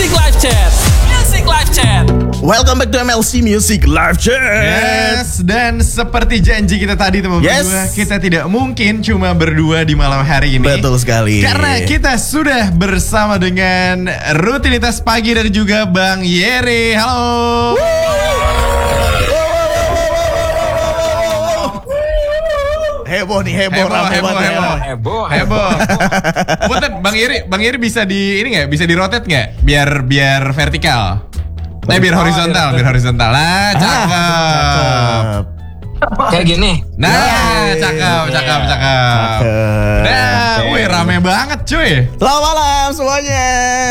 Music Live Chat. Music Live Chat. Welcome back to MLC Music Live Chat. Yes, dan seperti janji kita tadi teman-teman berdua, kita tidak mungkin cuma berdua di malam hari ini. Betul sekali. Karena kita sudah bersama dengan rutinitas pagi dan juga Bang Yeri. Halo. Heboh nih, heboh. Buat Bang Yeri bisa di ini nggak? Bisa di rotate nggak? Biar vertikal. Biar horizontal, Nah, cakep. Kayak gini. Nah, cakep. Nah, wih rame banget cuy. Selamat malam semuanya.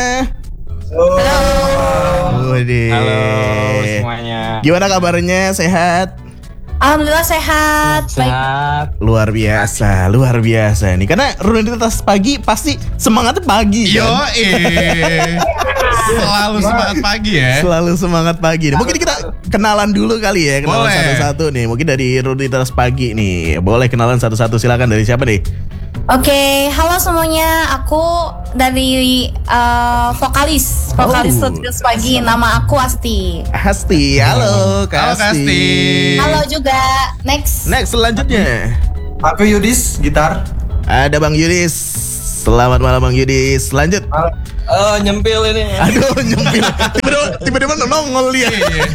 Halo semuanya. Gimana kabarnya? Sehat? Alhamdulillah sehat. Sehat. Luar biasa nih. Karena rutinitas pagi pasti semangatnya pagi Yo, kan? Selalu semangat pagi ya. Selalu semangat pagi. Mungkin kita kenalan dulu kali ya, kenalan Boleh. satu-satu nih. Mungkin dari rutinitas pagi nih. Boleh kenalan satu-satu, silakan. Dari siapa nih? Oke, halo semuanya. Aku dari vokalis Rutinitas Pagi. Nama aku Asti. Asti. Halo, Kak Halo, Kak Asti. Halo juga. Next. Selanjutnya Aku Yudis, gitar. ada Bang Yudis. Selamat malam Bang Yudis. Lanjut. Nyempil ini. Aduh, nyempil. Tiba-tiba nongol dia.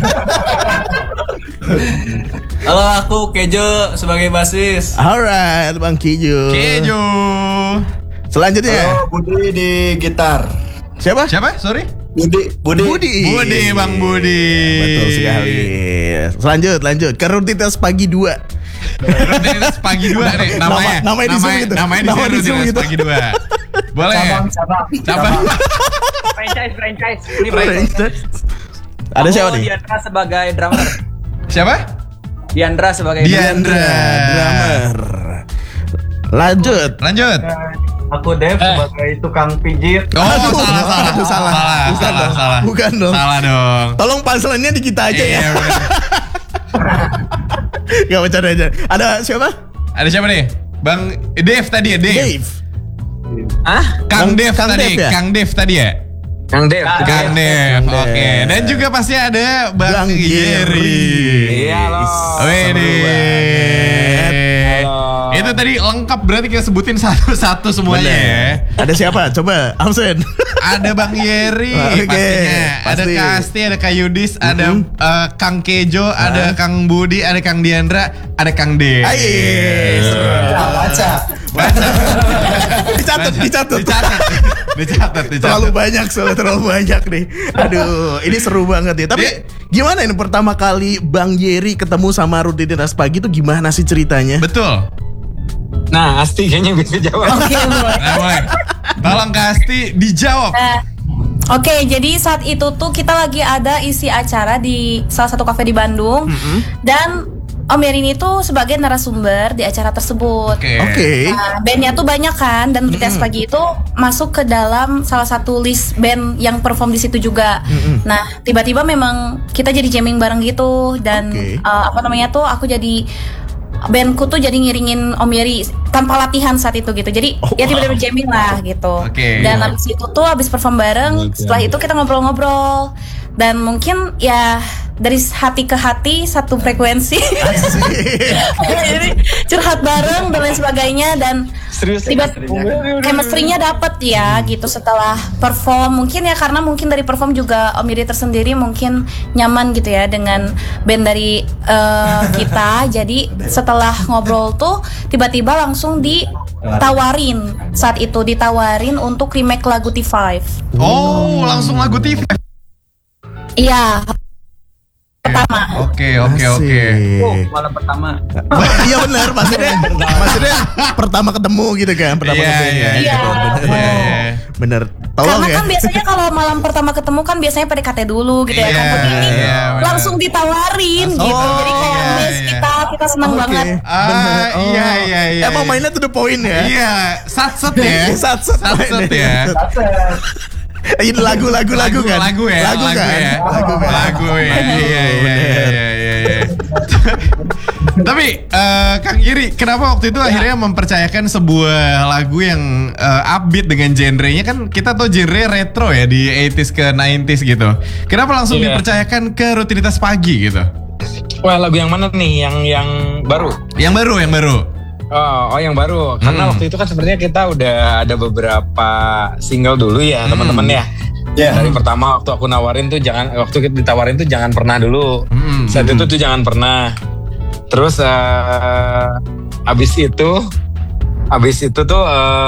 Halo, aku Kejo sebagai basis. Alright, Bang Kijo. Kejo. Selanjutnya Budi di gitar. siapa? Sorry. Budi. Bang Budi. Betul sekali. Lanjut ke rutinitas pagi 2. Rutinitas pagi 2 nih namanya. Namanya di Zoom gitu. Namanya di Namanya di Zoom rutinitas gitu. pagi 2. Boleh. Cabang. Franchise. Ini Ada siapa nih? Diandra sebagai drummer. Siapa? Diandra sebagai Diandra. Drummer. Lanjut. Aku Dev sebagai tukang pijit. Oh, Aduh, salah. Bukan dong. Salah dong. Tolong punchline-nya di kita aja ya. Iya, bener. Gak bercanda aja. Ada siapa? Ada siapa nih? Bang Dev tadi ya, Dave. Kang Dev Kang tadi. Dev ya? Kang Dev tadi ya? Kang Dev. Kang Dev. Dev. Oke. Dan juga pasti ada Bang Yeri. Iya, halo. Wede. Halo. Itu tadi lengkap, berarti kita sebutin satu-satu semuanya ya. Ada siapa? Coba absen. Ada Bang Yeri Oke, pastinya. Ada pasti. Kak Asti, ada Kak Yudis, ada Kang Kejo, ada Kang Budi, ada Kang Diandra, ada Kang D. Baca. Dicatat. Terlalu banyak nih. Aduh, ini seru banget ya. Tapi gimana ini pertama kali Bang Yeri ketemu sama rutinitas pagi itu gimana sih ceritanya? Betul. Nah, Asti kayaknya bisa jawab. Oke, boleh. Nah, mulai. Tolong Kak Asti dijawab. Oke, jadi saat itu tuh kita lagi ada isi acara di salah satu kafe di Bandung. Dan Om Yeri ini tuh sebagai narasumber di acara tersebut. Oke. Nah, bandnya tuh banyak kan, dan Rutinitas Pagi itu masuk ke dalam salah satu list band yang perform di situ juga. Nah, tiba-tiba memang kita jadi jamming bareng gitu, dan Oke. aku jadi bandku tuh jadi ngiringin Om Yeri tanpa latihan saat itu gitu. Jadi ya tiba-tiba jamming lah gitu. Oke. Dan habis itu tuh habis perform bareng, setelah itu kita ngobrol-ngobrol. Dan mungkin ya dari hati ke hati satu frekuensi. Jadi curhat bareng dan lain sebagainya, dan tiba-tiba chemistry-nya dapet ya gitu setelah perform. Mungkin ya karena mungkin dari perform juga Om Yeri tersendiri mungkin nyaman gitu ya dengan band dari kita. Jadi setelah ngobrol tuh tiba-tiba langsung ditawarin untuk remake lagu T5. Oh, langsung lagu TV. Iya. Pertama. Oke. Malam pertama. Iya benar, maksudnya pertama ketemu gitu kan, Iya. Bener. Tolong Karena ya. kan biasanya kalau malam pertama ketemu kan biasanya PDKT dulu gitu ya. Kan ini bener. langsung ditawarin gitu. Jadi kayak miss kita senang Oke. banget. Bener. Iya. Emang mainnya to the point ya. Iya, satset ya. Satset ya. Ini lagu kan. Lagu ya. Lagu kan. Lagu ya. Iya. Tapi Kang Iri, kenapa waktu itu akhirnya mempercayakan sebuah lagu yang upbeat dengan genrenya, kan kita tahu genre retro ya di 80s ke 90s gitu. Kenapa langsung dipercayakan ke rutinitas pagi gitu? Wah, lagu yang mana nih? Yang baru? Yang baru. Oh, yang baru. Karena waktu itu kan sebenarnya kita udah ada beberapa single dulu ya, teman-teman ya. Dari pertama waktu aku nawarin tuh waktu kita ditawarin tuh jangan pernah dulu. Saat itu tuh jangan pernah. Terus abis itu tuh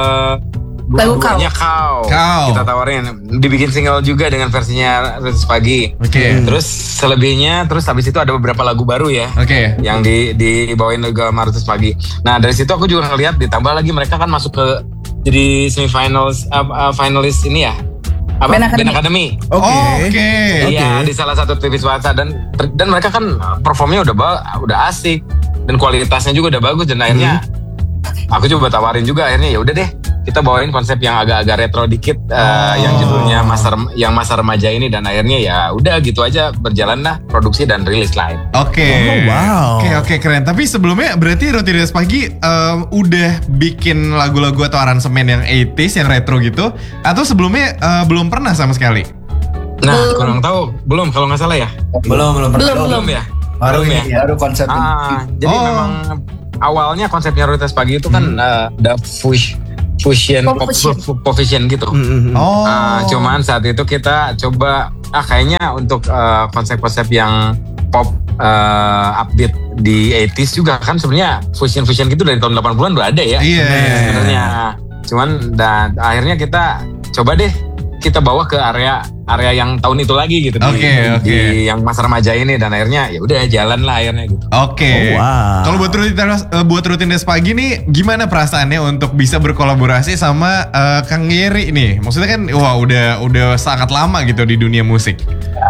Lagu dua-duanya kau. Kita tawarin, dibikin single juga dengan versinya Rutinitas Pagi. Oke. Terus selebihnya, terus habis itu ada beberapa lagu baru ya. Oke. Yang dibawain juga sama Rutinitas Pagi. Nah dari situ aku juga ngeliat, ditambah lagi mereka kan masuk ke jadi semifinals, finalis ini ya. Band Academy. Oke. Iya, di salah satu TV swasta dan mereka kan performnya udah asik dan kualitasnya juga udah bagus, dan akhirnya aku coba tawarin juga, akhirnya ya udah deh kita bawain konsep yang agak-agak retro dikit, yang judulnya masa remaja ini, dan akhirnya ya udah gitu aja berjalan lah produksi dan rilis live. Oke. Wow. Oke, keren. Tapi sebelumnya berarti Rutinitas Pagi udah bikin lagu-lagu atau aransemen yang 80s yang retro gitu, atau sebelumnya belum pernah sama sekali? Nah, kurang tahu, belum kalau nggak salah ya. Belum Ya. baru Belum ini baru konsep ini. Jadi memang awalnya konsepnya Rutinitas Pagi itu kan ada fusion pop fusion gitu. Cuman saat itu kita coba kayaknya untuk konsep-konsep yang pop upbeat di 80s juga kan sebenarnya fusion gitu dari tahun 80-an udah ada ya. Iya. Sebenarnya. Cuman dan akhirnya kita coba deh kita bawa ke area yang tahun itu lagi gitu. Di yang masa remaja ini, dan akhirnya ya udah jalan lah akhirnya gitu. Oke. Kalau buat Rutinitas Pagi nih, gimana perasaannya untuk bisa berkolaborasi sama Kang Iri nih? Maksudnya kan wah udah sangat lama gitu di dunia musik.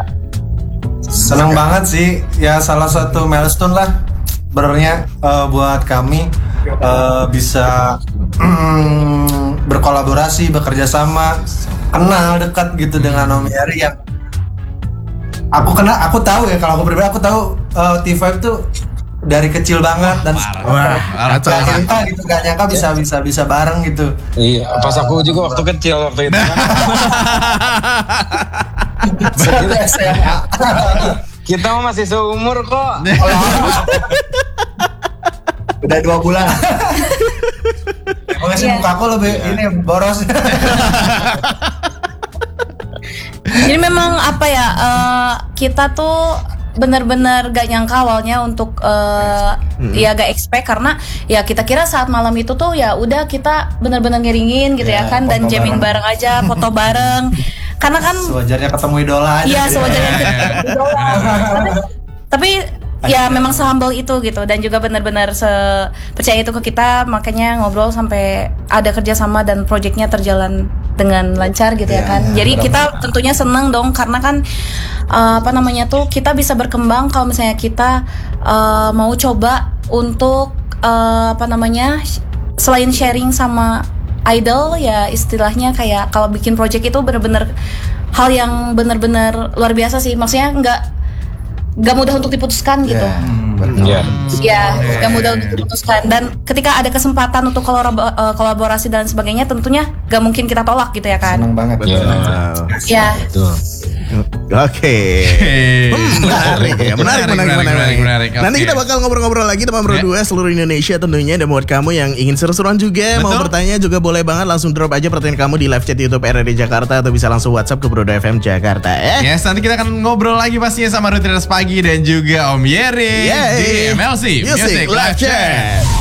Senang banget sih, ya salah satu milestone lah sebenarnya buat kami bisa berkolaborasi, bekerja sama, kenal dekat gitu dengan Om Eri yang aku tahu ya, kalau aku pribadi aku tahu T5 tuh dari kecil banget dan gak nyangka bisa bareng gitu. Iya, pas aku juga waktu kecil waktu itu. Kita masih seumur kok. Udah 2 bulan. Emang sih muka aku lebih ini boros. Jadi memang apa ya, kita tuh benar-benar gak nyangka awalnya untuk ya gak expect, karena ya kita kira saat malam itu tuh ya udah kita benar-benar ngiringin gitu ya kan, dan jamming bareng aja, foto bareng. Karena kan sewajarnya ketemu idola aja. Iya, sewajarnya ketemu idola. Tapi ya memang se-humble itu gitu, dan juga benar-benar percaya itu ke kita, makanya ngobrol sampai ada kerjasama dan proyeknya terjalan dengan lancar gitu ya kan. Jadi kita tentunya seneng dong, karena kan kita bisa berkembang kalau misalnya kita mau coba untuk selain sharing sama idol, ya istilahnya kayak kalau bikin project itu benar-benar hal yang benar-benar luar biasa sih. Maksudnya nggak mudah untuk diputuskan gitu. Gak mudah untuk diputuskan, dan ketika ada kesempatan untuk kolaborasi dan sebagainya, tentunya gak mungkin kita tolak gitu ya kan. Senang banget. Ya. Oke. Menarik. Nanti kita bakal ngobrol-ngobrol lagi teman berdua seluruh Indonesia tentunya. Dan buat kamu yang ingin seru-seruan juga, mau bertanya juga boleh banget, langsung drop aja pertanyaan kamu di live chat YouTube RRI Jakarta, atau bisa langsung WhatsApp ke Brodo FM Jakarta. Yes, nanti kita akan ngobrol lagi pastinya sama Rutinitas Pagi dan juga Om Yeri di MLC Music Live Chat.